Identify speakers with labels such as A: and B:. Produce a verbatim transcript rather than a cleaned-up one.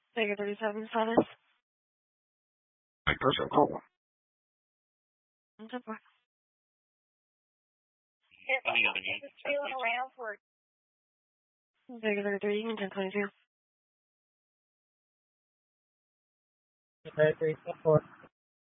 A: Figure thirty-seven status.
B: My personal call.
A: Okay, boy.
C: If I just feeling around for
A: Figure thirty-three, ten twenty-two.
D: Okay, three, four.